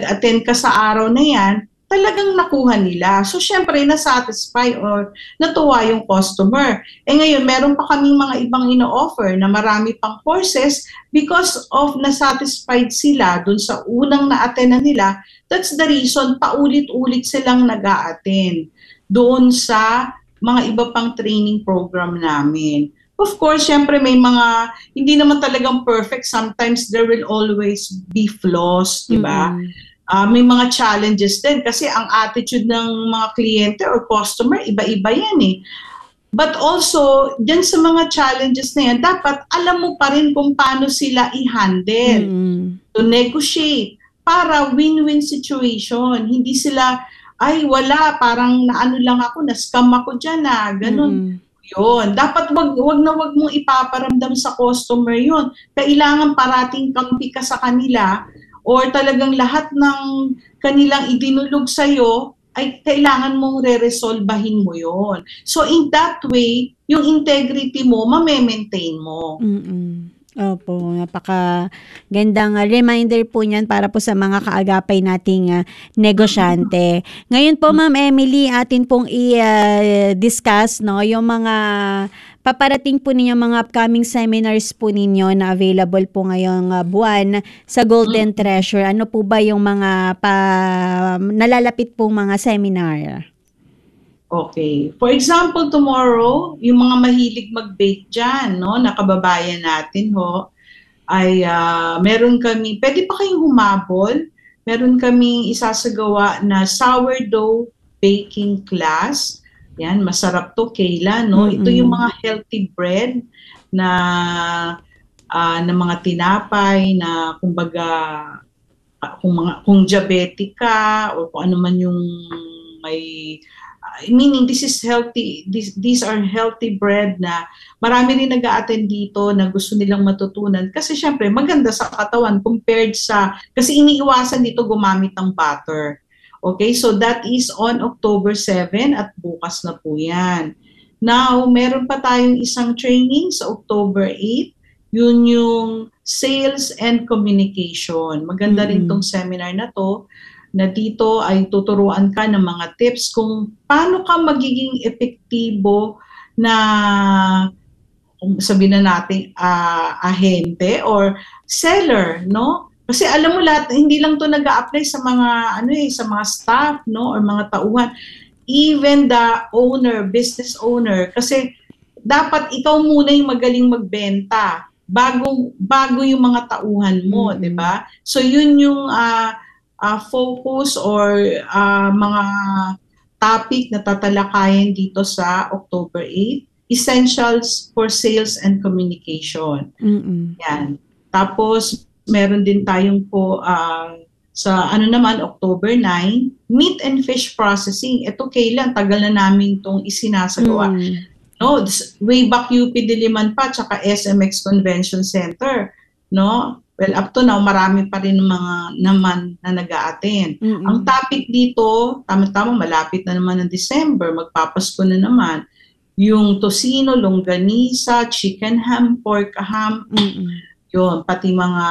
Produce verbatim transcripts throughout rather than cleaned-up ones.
nag-attend ka sa araw na yan, talagang nakuha nila. So, syempre, nasatisfy or natuwa yung customer. Eh ngayon, meron pa kaming mga ibang ino-offer na marami pang courses because of nasatisfied sila dun sa unang na-attend na nila. That's the reason, paulit-ulit silang nag-a-attend doon sa mga iba pang training program namin. Of course, syempre may mga, hindi naman talagang perfect. Sometimes there will always be flaws, di ba? Mm-hmm. Uh, may mga challenges din kasi ang attitude ng mga kliyente or customer, iba-iba yan eh. But also, dyan sa mga challenges na yan, dapat alam mo pa rin kung paano sila i-handle, mm-hmm. to negotiate, para win-win situation. Hindi sila, ay wala, parang naano lang ako, na-scam ako dyan na, ganun. Mm-hmm. Yun. Dapat wag, wag na wag mong ipaparamdam sa customer yun. Kailangan parating kampi ka sa kanila or talagang lahat ng kanilang idinulog sa'yo ay kailangan mong re-resolbahin mo yon. So in that way, yung integrity mo, mame-maintain mo. Mm-mm. Opo, napaka gandang uh, reminder po niyan para po sa mga kaagapay nating uh, negosyante. Ngayon po Ma'am Emily, atin pong i-discuss uh, no, yung mga paparating po ninyo mga upcoming seminars po ninyo na available po ngayong uh, buwan sa Golden Treasure. Ano po ba yung mga pa, nalalapit pong mga seminar? Okay. For example, tomorrow, yung mga mahilig mag-bake dyan, no, na kababayan natin, ho, ay uh, meron kami, pwede pa kayong humabol, meron kaming isasagawa na sourdough baking class. Yan, masarap to, Kayla, no? Mm-hmm. Ito yung mga healthy bread na, uh, na mga tinapay na, kumbaga, kung, mga, kung diabetic ka o kung ano man yung may meaning this is healthy, this, these are healthy bread na marami rin nag-a-attend dito na gusto nilang matutunan kasi syempre maganda sa katawan compared sa, kasi iniiwasan dito gumamit ng butter. Okay, so that is on October seventh at bukas na po yan. Now, meron pa tayong isang training sa October eighth, yun yung sales and communication. Maganda mm-hmm. rin tong seminar na to, na dito ay tuturuan ka ng mga tips kung paano ka magiging epektibo na, kung sabihin na natin, uh, ahente or seller, no? Kasi alam mo lahat, hindi lang to nag-a-apply sa mga ano eh, sa mga staff, no, or mga tauhan, even the owner, business owner, kasi dapat ikaw muna yung magaling magbenta bago bago yung mga tauhan mo, mm-hmm. 'di ba? So yun yung uh, Uh, focus or uh, mga topic na tatalakayin dito sa October eighth, Essentials for Sales and Communication. Mm-mm. Yan. Tapos, meron din tayong po uh, sa ano naman, October ninth, Meat and Fish Processing. Ito, kailan? Tagal na namin itong isinasagawa. Mm. No, way back U P Diliman pa, tsaka S M X Convention Center. No? Well, up to now, marami pa rin mga naman na nag-a-attend. Mm-hmm. Ang topic dito, tama-tama, malapit na naman ng December, magpapasko na naman, yung tocino, longganisa, chicken ham, pork ham, mm-hmm. yun, pati mga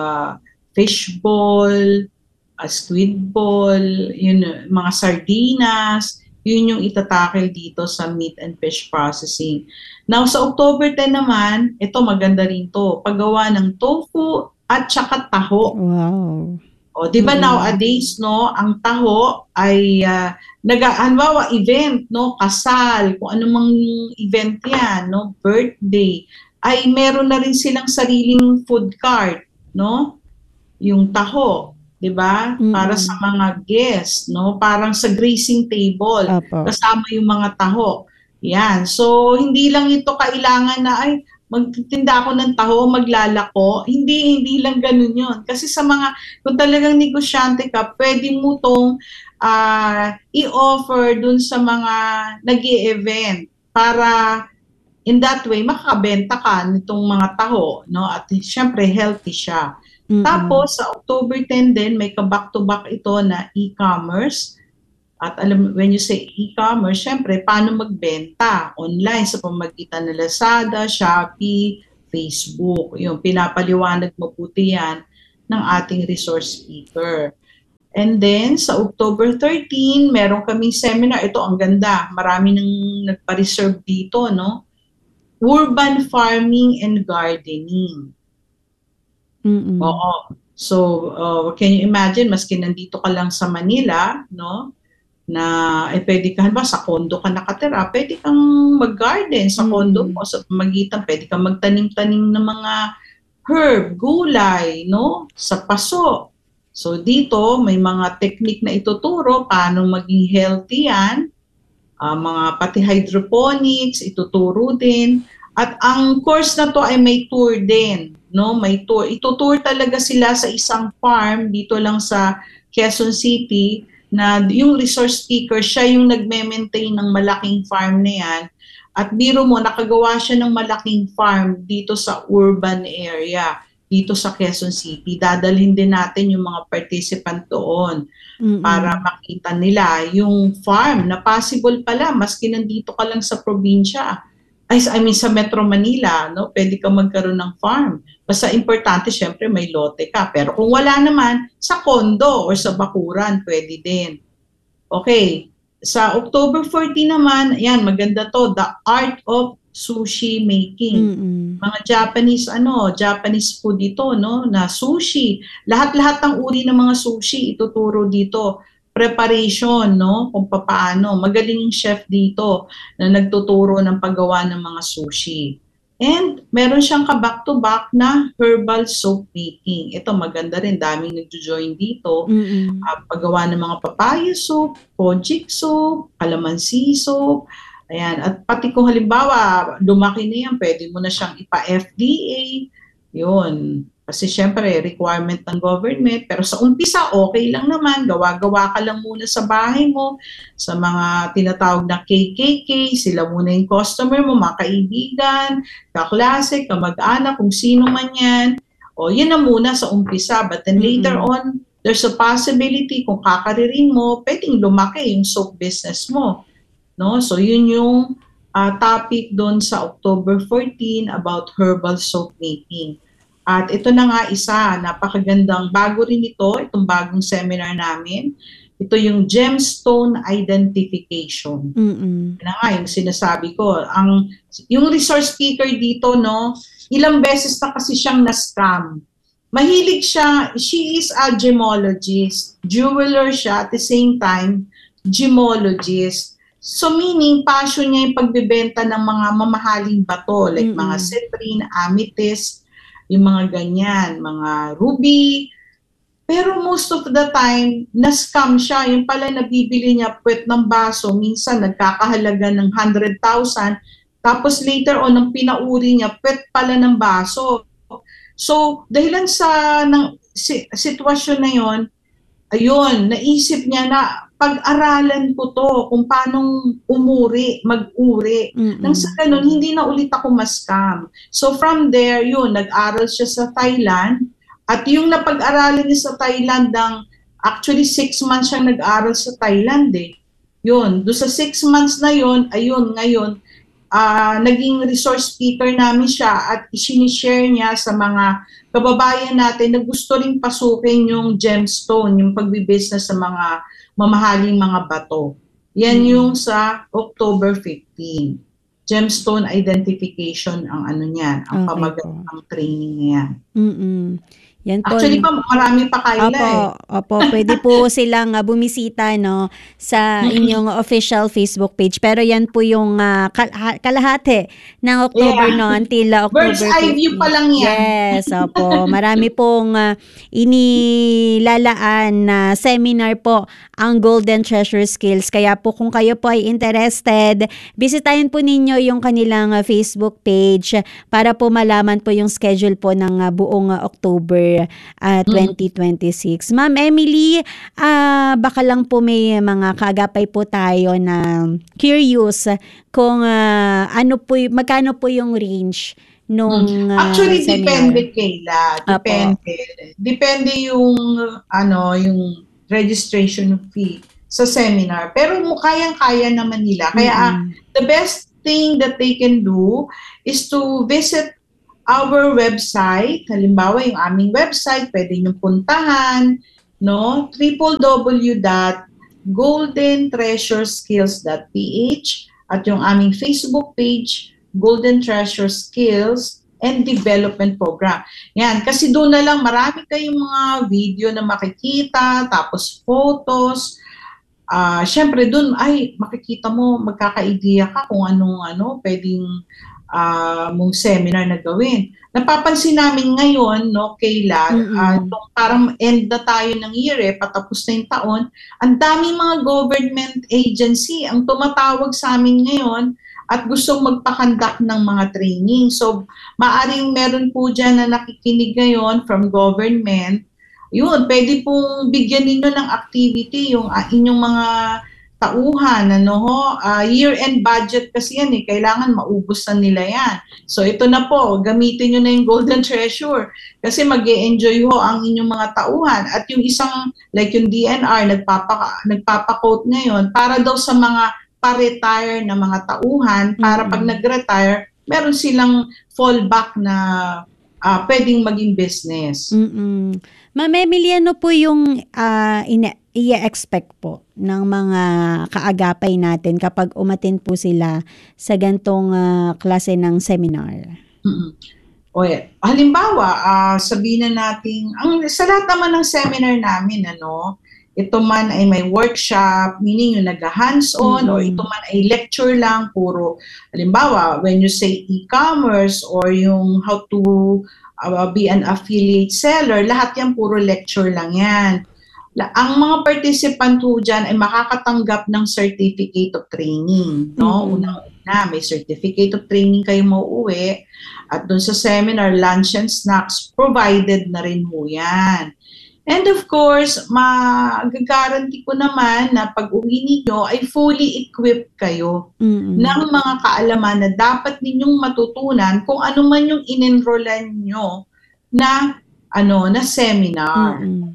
fish ball, uh, squid ball, yun, mga sardinas, yun yung itatakil dito sa meat and fish processing. Now, sa October tenth naman, ito maganda rin to, paggawa ng tofu at saka taho. Wow. O, di ba mm-hmm. nowadays, no, ang taho ay, uh, naga, hanbawa, event, no, kasal, kung anumang event yan, no, birthday, ay meron na rin silang sariling food cart, no, yung taho. Diba? Mm-hmm. Para sa mga guests, no? Parang sa grazing table, Apo. Kasama yung mga taho. Yan. So, hindi lang ito kailangan na, ay, magtitinda ako ng taho, maglalako. Hindi, hindi lang ganun yun. Kasi sa mga, kung talagang negosyante ka, pwede mo itong uh, i-offer dun sa mga nag-i-event para in that way, makakabenta ka nitong mga taho, no? At syempre, healthy siya. Mm-hmm. Tapos, sa October tenth din, may ka-back-to-back ito na e-commerce. At alam, when you say e-commerce, syempre, paano magbenta online sa pamagitan ng Lazada, Shopee, Facebook. Yung pinapaliwanag mabuti yan ng ating resource speaker. And then, sa October thirteen, meron kaming seminar. Ito, ang ganda. Marami nang nagpa-reserve dito, no? Urban Farming and Gardening. Mm-mm. Oo. So, uh, can you imagine, maski nandito ka lang sa Manila, no? Na, eh, pwede ka, ba, sa condo ka nakatira, pwede kang mag-garden sa condo mo. Sa magitan, pwede kang magtanim-tanim ng mga herb, gulay, no? Sa paso. So dito, may mga technique na ituturo paano maging healthy yan. Uh, mga pati hydroponics, ituturo din. At ang course na to ay may tour din. No? May tour. Itutour talaga sila sa isang farm dito lang sa Quezon City na yung resource speaker, siya yung nagme-maintain ng malaking farm na yan. At biro mo, nakagawa siya ng malaking farm dito sa urban area, dito sa Quezon City. Dadalhin din natin yung mga participant doon mm-hmm. para makita nila yung farm na possible pala, maski nandito ka lang sa probinsya. Ay, I mean, sa Metro Manila, no? Pwede ka magkaroon ng farm. Basta importante, syempre, may lote ka. Pero kung wala naman, sa condo or sa bakuran, pwede din. Okay. Sa October fourteen naman, ayan, maganda to, The Art of Sushi Making. Mm-hmm. Mga Japanese, ano, Japanese food dito, no, na sushi. Lahat-lahat ng uri ng mga sushi ituturo dito. Preparation, no, kung paano. Magaling yung chef dito na nagtuturo ng paggawa ng mga sushi. And meron siyang ka-back-to-back na herbal soap making. Ito maganda rin, daming nagjo-join dito. Mm-hmm. Uh, paggawa ng mga papaya soap, kojic soap, calamansi soap. Ayan, at pati kung halimbawa, lumaki na yan, pwede mo na siyang ipa-F D A. Yun. Kasi syempre, requirement ng government. Pero sa umpisa, okay lang naman. Gawa-gawa ka lang muna sa bahay mo. Sa mga tinatawag na K K K, sila muna yung customer mo, mga kaibigan, kaklase, kamag-anak, kung sino man yan. O, yun na muna sa umpisa. But then mm-hmm. later on, there's a possibility kung kakaririn mo, pwedeng lumaki yung soap business mo. No? So, yun yung uh, topic doon sa October fourteen about herbal soap making. At ito na nga isa, napakagandang bago rin ito, itong bagong seminar namin. Ito yung gemstone identification. Mm-hmm. Yan na nga yung sinasabi ko. Ang, yung resource speaker dito, no, ilang beses na kasi siyang na-scam. Mahilig siya, she is a gemologist. Jeweler siya at the same time, gemologist. So meaning, passion niya yung pagbibenta ng mga mamahaling bato, like mm-hmm. mga citrine, amethyst, yung mga ganyan, mga ruby. Pero most of the time, na-scam siya. Yung pala nabibili niya puwet ng baso, minsan nagkakahalaga ng one hundred thousand. Tapos later on, nang pinauri niya, puwet pala ng baso. So, dahilan sa ng, si, sitwasyon na yon, ayun, naisip niya na pag-aralan ko to kung paano umuri, mag-uri. Mm-hmm. Nang sa ganun, hindi na ulit ako ma-scam. So from there, yun, nag-aral siya sa Thailand. At yung napag-aralan niya sa Thailand, ng, actually six months siyang nag-aral sa Thailand eh. Yun, do sa six months na yun, ayun, ngayon, uh, naging resource speaker namin siya at isinishare niya sa mga kababayan natin na gusto rin pasukin yung gemstone, yung pagbibusiness sa mga mamahaling mga bato. Yan mm-hmm. yung sa October fifteenth. Gemstone identification ang ano niyan, ang okay, pamagandang training niyan. Mm-mm. Yan po. Actually pa, marami pa kaila opo, eh. Opo, pwede po silang uh, bumisita no, sa inyong official Facebook page. Pero yan po yung uh, kal- kalahati ng October yeah. no, until uh, October Bird's eye view pa lang yan. Yes, opo. Marami pong uh, inilalaan na uh, seminar po ang Golden Treasure Skills. Kaya po kung kayo po ay interested, bisitahin po ninyo yung kanilang uh, Facebook page para po malaman po yung schedule po ng uh, buong uh, October Uh, twenty twenty-six. Ma'am Emily, uh, baka lang po may mga kaagapay po tayo na curious kung uh, ano po, magkano po yung range nung uh, actually seminar. Depende Kayla, depende. Apo. Depende yung ano, yung registration fee sa seminar. Pero kayang-kaya naman nila. Kaya mm-hmm. uh, the best thing that they can do is to visit our website. Halimbawa, yung aming website, pwede nyo puntahan. no? w w w dot golden treasure skills dot p h at yung aming Facebook page, Golden Treasure Skills and Development Program. Yan, kasi doon na lang marami kayong mga video na makikita, tapos photos. Uh, Siyempre doon, ay, makikita mo, magkaka-idea ka kung anong ano, pwedeng uh, mong seminar na gawin. Napapansin namin ngayon, no, Kayla, mm-hmm. uh, parang end na tayo ng year, eh, patapos na yung taon, ang daming mga government agency ang tumatawag sa amin ngayon at gustong magpakandak ng mga training. So, maaring meron po dyan na nakikinig ngayon from government. Yun, pwede pong bigyan ninyo ng activity yung uh, inyong mga tauhan, ano ho, uh, year-end budget kasi yan eh, kailangan maubos na nila yan. So ito na po, gamitin nyo na yung Golden Treasure kasi mag-e-enjoy ho ang inyong mga tauhan. At yung isang, like yung D N R, nagpapa, nagpapa-quote ngayon, para daw sa mga pa-retire na mga tauhan, para mm-hmm. pag nag-retire, meron silang fallback na uh, pwedeng maging business. Mm-mm. Ma'am Emily, ano po yung uh, ina- i-expect po ng mga kaagapay natin kapag umattend po sila sa gantong uh, klase ng seminar? Mm-hmm. O yeah. Halimbawa, uh, sabihin na natin, ang, sa lahat naman ng seminar namin, ano, ito man ay may workshop, meaning yung nag-hands-on, mm-hmm. or ito man ay lecture lang, puro, halimbawa, when you say e-commerce or yung how to uh, be an affiliate seller, lahat yan puro lecture lang yan. Ang mga participant po dyan ay makakatanggap ng certificate of training. No? Mm-hmm. Unang-una, may certificate of training kayo mauuwi. At dun sa seminar, lunch and snacks provided na rin po yan. And of course, mag-guarantee ko naman na pag uwi ninyo ay fully equipped kayo mm-hmm. ng mga kaalaman na dapat ninyong matutunan kung ano man yung in-enrollan nyo na, ano, na seminar. Mm-hmm.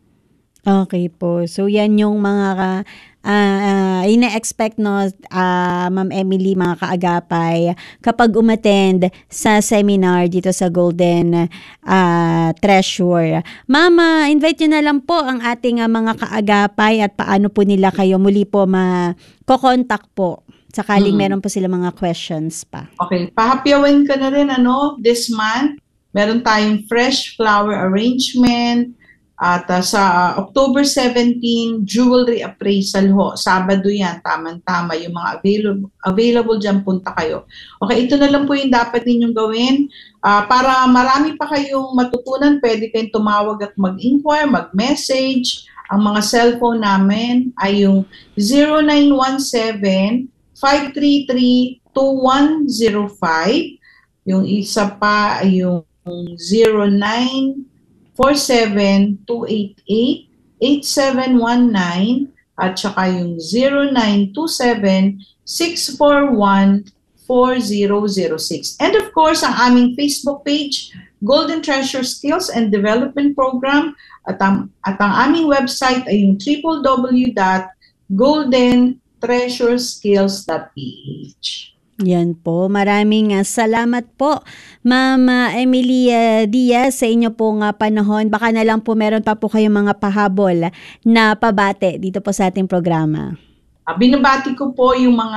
Okay po. So yan yung mga uh, uh, ina-expect no uh, Ma'am Emily, mga kaagapay kapag umattend sa seminar dito sa Golden uh, Treasure. Mama, invite nyo na lang po ang ating uh, mga kaagapay at paano po nila kayo muli po ma-contact po sakaling hmm. meron po sila mga questions pa. Okay, pahapyawan ka na rin ano this month. Meron tayong fresh flower arrangement. At uh, sa uh, October seventeenth, jewelry appraisal ho. Sabado yan, tamang-tama. Yung mga available, available dyan, punta kayo. Okay, ito na lang po yung dapat ninyong gawin. Uh, para marami pa kayong matutunan, pwede kayong tumawag at mag-inquire, mag-message. Ang mga cellphone namin ay yung zero nine one seven, five three three, two one zero five. Yung isa pa ay yung zero nine four seven two eight eight, eight seven one nine at saka yung zero nine two seven, six four one, four zero zero six. And of course, ang aming Facebook page, Golden Treasure Skills and Development Program, at ang, at ang aming website ay yung w w w dot golden treasure skills dot p h. Yan po. Maraming uh, salamat po, Ma'am uh, Emily uh, Diaz, sa inyo pong uh, panahon. Baka na lang po meron pa po kayong mga pahabol na pabate dito po sa ating programa. Uh, binabati ko po yung mga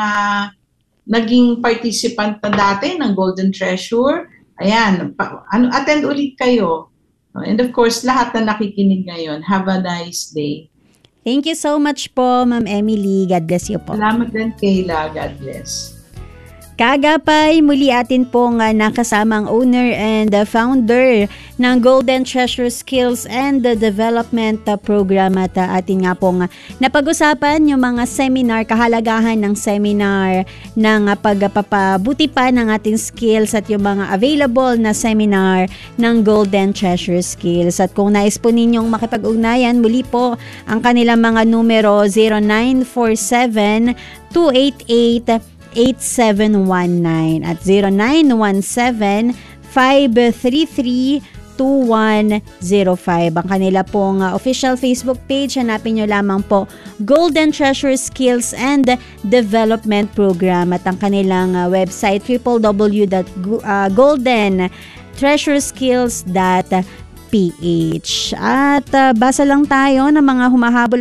naging participant na dati ng Golden Treasure. Ayan, pa, ano, attend ulit kayo. And of course, lahat na nakikinig ngayon. Have a nice day. Thank you so much po, Ma'am Emily. God bless you po. Salamat din, Kayla. God bless. Kaagapay, muli atin pong uh, nakasama ang owner and uh, founder ng Golden Treasure Skills and the Development uh, Program at uh, atin nga pong uh, napag-usapan yung mga seminar, kahalagahan ng seminar, ng uh, pagpapabuti pa ng ating skills at yung mga available na seminar ng Golden Treasure Skills. At kung nais po ninyong makipag-ugnayan, muli po ang kanilang mga numero zero nine four seven, two eight eight, eight seven one nine at zero nine one seven, five three three, two one zero five. Ang kanila pong uh, official Facebook page, hanapin nyo lamang po Golden Treasure Skills and Development Program, at ang kanilang uh, website w w w dot golden treasure skills dot p h. At uh, basa lang tayo ng mga humahabol